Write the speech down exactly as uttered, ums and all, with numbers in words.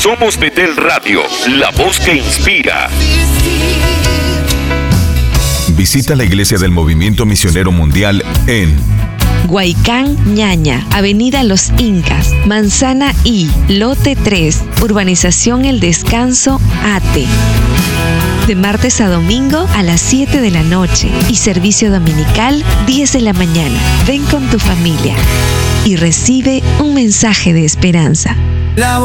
Somos Betel Radio, la voz que inspira. Visita la Iglesia del Movimiento Misionero Mundial en Huaycán, Ñaña, Avenida Los Incas, Manzana I, Lote tres, Urbanización El Descanso, Ate. De martes a domingo a las siete de la noche y servicio dominical diez de la mañana. Ven con tu familia y recibe un mensaje de esperanza.